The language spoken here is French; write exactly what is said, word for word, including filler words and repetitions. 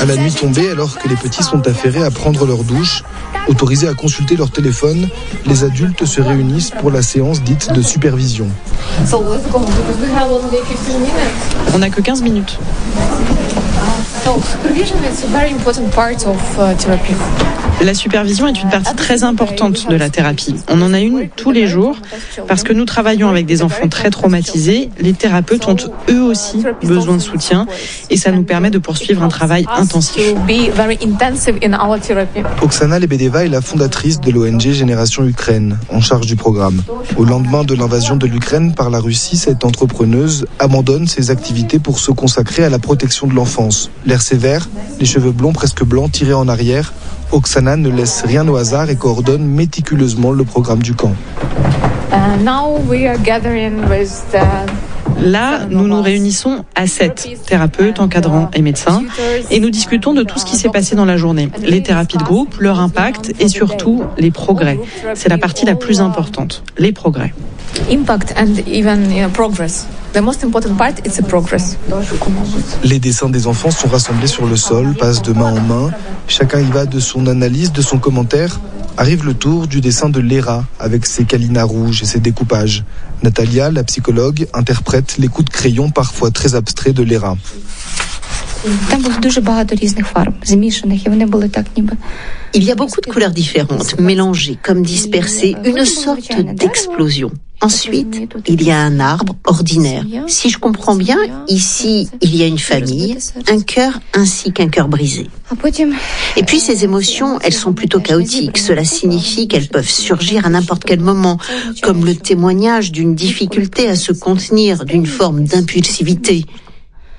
À la nuit tombée, alors que les petits sont affairés à prendre leur douche, autorisés à consulter leur téléphone, les adultes se réunissent pour la séance dite de supervision. On n'a que quinze minutes. La supervision est une partie très importante de la thérapie. On en a une tous les jours parce que nous travaillons avec des enfants très traumatisés. Les thérapeutes ont eux aussi besoin de soutien et ça nous permet de poursuivre un travail intensif. Oksana Lebedeva est la fondatrice de l'O N G Génération Ukraine, en charge du programme. Au lendemain de l'invasion de l'Ukraine par la Russie, cette entrepreneuse abandonne ses activités pour se consacrer à la protection de l'enfance. L'air sévère, les cheveux blonds presque blancs tirés en arrière, Oksana ne laisse rien au hasard et coordonne méticuleusement le programme du camp. Là, nous nous réunissons à sept, thérapeutes, encadrants et médecins, et nous discutons de tout ce qui s'est passé dans la journée. Les thérapies de groupe, leur impact et surtout les progrès. C'est la partie la plus importante, les progrès. Impact and even progress. The most important part is the progress. Les dessins des enfants sont rassemblés sur le sol, passent de main en main. Chacun y va de son analyse, de son commentaire. Arrive le tour du dessin de Léra, avec ses câlinas rouges et ses découpages. Natalia, la psychologue, interprète les coups de crayon parfois très abstraits de Léra. Il y a beaucoup de couleurs différentes, mélangées, comme dispersées, une sorte d'explosion. Ensuite, il y a un arbre ordinaire. Si je comprends bien, ici, il y a une famille, un cœur ainsi qu'un cœur brisé. Et puis ces émotions, elles sont plutôt chaotiques. Cela signifie qu'elles peuvent surgir à n'importe quel moment, comme le témoignage d'une difficulté à se contenir, d'une forme d'impulsivité.